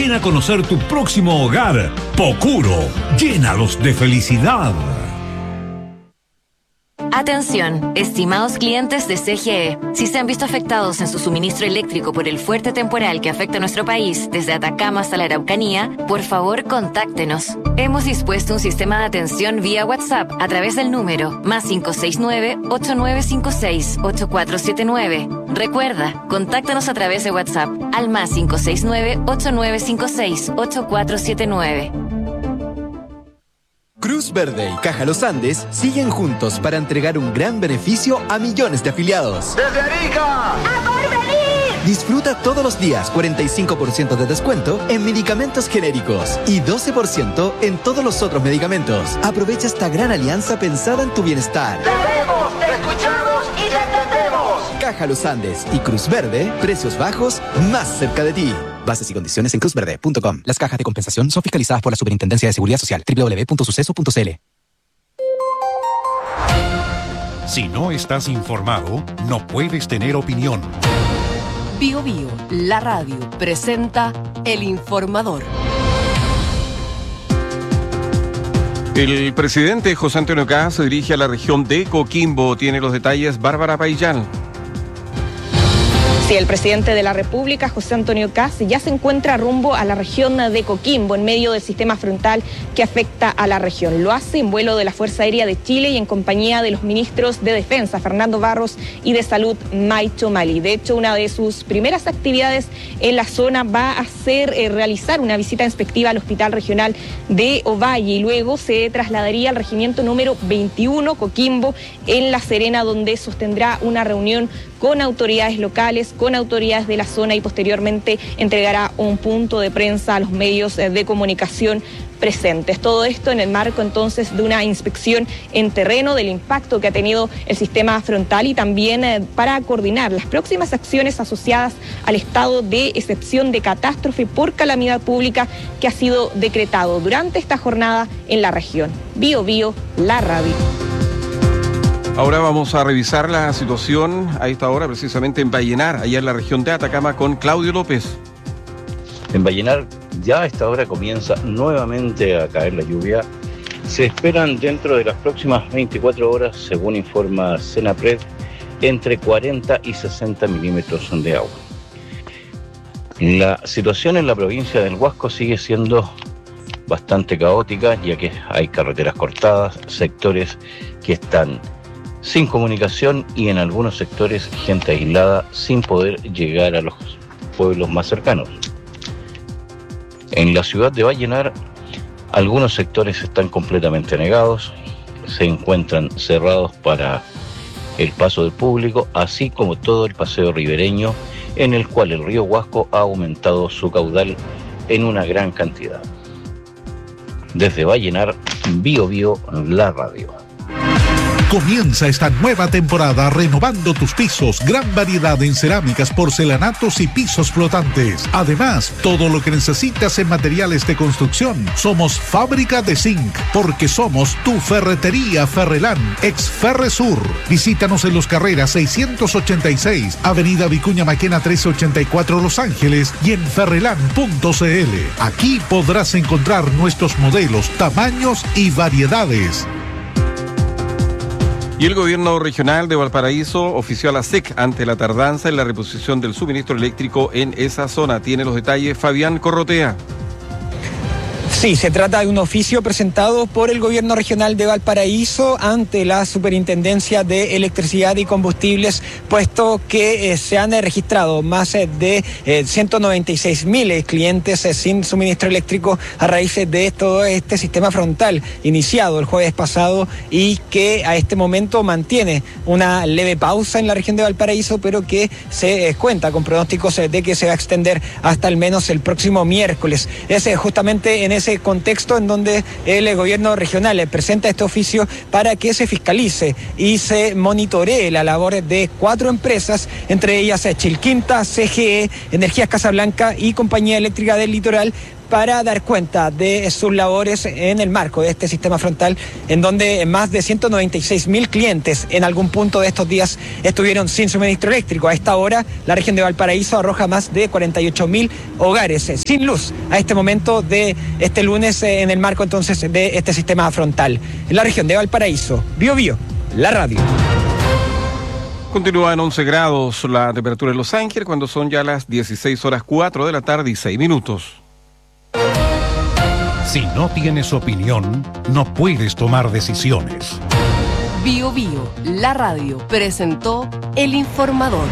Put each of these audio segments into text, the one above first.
Ven a conocer tu próximo hogar. Pocuro, llénalos de felicidad. Atención, estimados clientes de CGE. Si se han visto afectados en su suministro eléctrico por el fuerte temporal que afecta a nuestro país, desde Atacama hasta la Araucanía, por favor, contáctenos. Hemos dispuesto un sistema de atención vía WhatsApp a través del número +569 8956 8479. Recuerda, contáctanos a través de WhatsApp al +569 8956 8479. Cruz Verde y Caja Los Andes siguen juntos para entregar un gran beneficio a millones de afiliados. ¡Desde Arica! ¡A Porvenir! Disfruta todos los días 45% de descuento en medicamentos genéricos y 12% en todos los otros medicamentos. Aprovecha esta gran alianza pensada en tu bienestar. ¡Te vemos, te escuchamos y te entendemos! Caja Los Andes y Cruz Verde, precios bajos más cerca de ti. Bases y condiciones en cruzverde.com. Las cajas de compensación son fiscalizadas por la Superintendencia de Seguridad Social. www.suceso.cl. Si no estás informado, no puedes tener opinión. Bio Bio, la radio, presenta El Informador. El presidente José Antonio Kast se dirige a la región de Coquimbo. Tiene los detalles Bárbara Paillán. Sí, el presidente de la República, José Antonio Kast, ya se encuentra rumbo a la región de Coquimbo, en medio del sistema frontal que afecta a la región. Lo hace en vuelo de la Fuerza Aérea de Chile y en compañía de los ministros de Defensa, Fernando Barros, y de Salud, Maicho Mali. De hecho, una de sus primeras actividades en la zona va a ser realizar una visita inspectiva al Hospital Regional de Ovalle y luego se trasladaría al regimiento número 21, Coquimbo, en La Serena, donde sostendrá una reunión con autoridades locales, con autoridades de la zona y posteriormente entregará un punto de prensa a los medios de comunicación presentes. Todo esto en el marco entonces de una inspección en terreno del impacto que ha tenido el sistema frontal y también para coordinar las próximas acciones asociadas al estado de excepción de catástrofe por calamidad pública que ha sido decretado durante esta jornada en la región. Bio Bio, la radio. Ahora vamos a revisar la situación a esta hora precisamente en Vallenar, allá en la región de Atacama, con Claudio López. En Vallenar ya a esta hora comienza nuevamente a caer la lluvia. Se esperan dentro de las próximas 24 horas, según informa Senapred, entre 40 y 60 milímetros de agua. La situación en la provincia del Huasco sigue siendo bastante caótica, ya que hay carreteras cortadas, sectores que están sin comunicación y en algunos sectores gente aislada sin poder llegar a los pueblos más cercanos. En la ciudad de Vallenar, algunos sectores están completamente negados, se encuentran cerrados para el paso del público, así como todo el paseo ribereño, en el cual el río Huasco ha aumentado su caudal en una gran cantidad. Desde Vallenar, Bio Bio, la radio. Comienza esta nueva temporada renovando tus pisos. Gran variedad en cerámicas, porcelanatos y pisos flotantes. Además, todo lo que necesitas en materiales de construcción. Somos Fábrica de Zinc, porque somos tu ferretería Ferrelán, ex Ferresur. Visítanos en Los Carreras 686, Avenida Vicuña Maquena 1384, Los Ángeles, y en ferrelán.cl. Aquí podrás encontrar nuestros modelos, tamaños y variedades. Y el gobierno regional de Valparaíso ofició a la SEC ante la tardanza en la reposición del suministro eléctrico en esa zona. Tiene los detalles Fabián Corrotea. Sí, se trata de un oficio presentado por el gobierno regional de Valparaíso ante la Superintendencia de Electricidad y Combustibles, puesto que se han registrado más de 196.000 clientes sin suministro eléctrico a raíz de todo este sistema frontal iniciado el jueves pasado y que a este momento mantiene una leve pausa en la región de Valparaíso, pero que se cuenta con pronósticos de que se va a extender hasta al menos el próximo miércoles. Es justamente en ese contexto en donde el gobierno regional presenta este oficio para que se fiscalice y se monitoree la labor de 4 empresas, entre ellas Chilquinta, CGE, Energías Casablanca y Compañía Eléctrica del Litoral, para dar cuenta de sus labores en el marco de este sistema frontal, en donde más de 196.000 clientes en algún punto de estos días estuvieron sin suministro eléctrico. A esta hora, la región de Valparaíso arroja más de 48.000 hogares sin luz a este momento de este lunes, en el marco entonces de este sistema frontal. En la región de Valparaíso, Bío Bío, la radio. Continúa en 11 grados la temperatura en Los Ángeles cuando son ya las 16:04 de la tarde y 6 minutos. Si no tienes opinión, no puedes tomar decisiones. Bío Bío, la radio, presentó El Informador.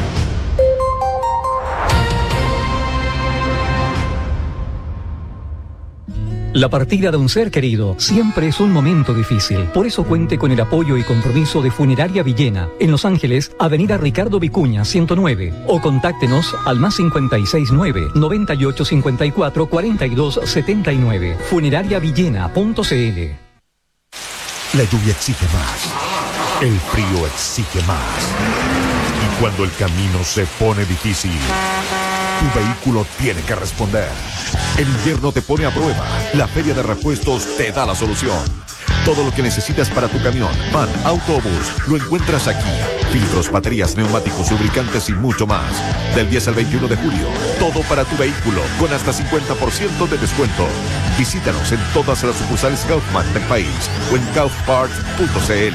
La partida de un ser querido siempre es un momento difícil. Por eso cuente con el apoyo y compromiso de Funeraria Villena, en Los Ángeles, Avenida Ricardo Vicuña, 109. O contáctenos al +569 9854 4279. Funerariavillena.cl. La lluvia exige más. El frío exige más. Y cuando el camino se pone difícil, tu vehículo tiene que responder. El invierno te pone a prueba. La Feria de Repuestos te da la solución. Todo lo que necesitas para tu camión, van, autobús, lo encuentras aquí. Filtros, baterías, neumáticos, lubricantes y mucho más. Del 10 al 21 de julio, todo para tu vehículo, con hasta 50% de descuento. Visítanos en todas las sucursales Kaufman del país o en kaufparts.cl.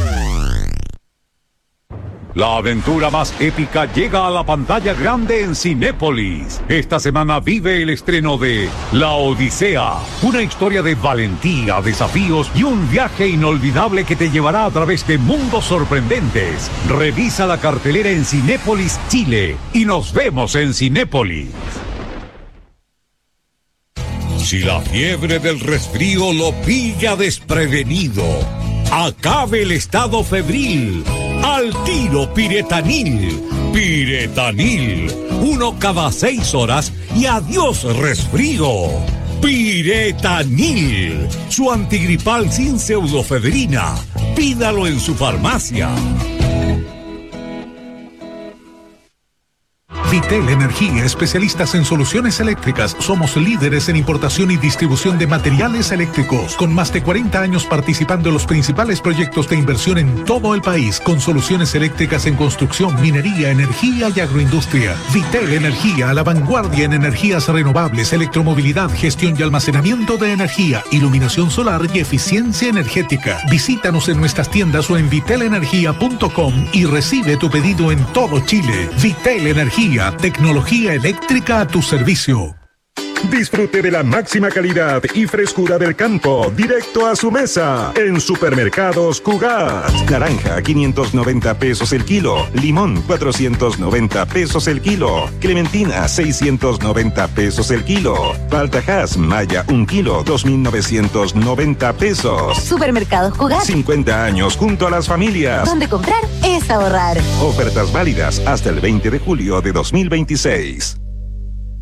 La aventura más épica llega a la pantalla grande en Cinépolis. Esta semana vive el estreno de La Odisea, una historia de valentía, desafíos y un viaje inolvidable que te llevará a través de mundos sorprendentes. Revisa la cartelera en Cinépolis Chile y nos vemos en Cinépolis. Si la fiebre del resfrío lo pilla desprevenido, acabe el estado febril. Al tiro Piretanil. Piretanil. 1 cada 6 horas y adiós resfrío. Piretanil. Su antigripal sin pseudofebrina. Pídalo en su farmacia. Vitel Energía, especialistas en soluciones eléctricas. Somos líderes en importación y distribución de materiales eléctricos, con más de 40 años participando en los principales proyectos de inversión en todo el país, con soluciones eléctricas en construcción, minería, energía y agroindustria. Vitel Energía, a la vanguardia en energías renovables, electromovilidad, gestión y almacenamiento de energía, iluminación solar y eficiencia energética. Visítanos en nuestras tiendas o en vitelenergia.com y recibe tu pedido en todo Chile. Vitel Energía, tecnología eléctrica a tu servicio. Disfrute de la máxima calidad y frescura del campo, directo a su mesa, en Supermercados Cugat. Naranja, 590 pesos el kilo. Limón, 490 pesos el kilo. Clementina, 690 pesos el kilo. Paltajas, Maya, 1 kilo, 2.990 pesos. Supermercados Cugat. 50 años junto a las familias. Donde comprar es ahorrar. Ofertas válidas hasta el 20 de julio de 2026.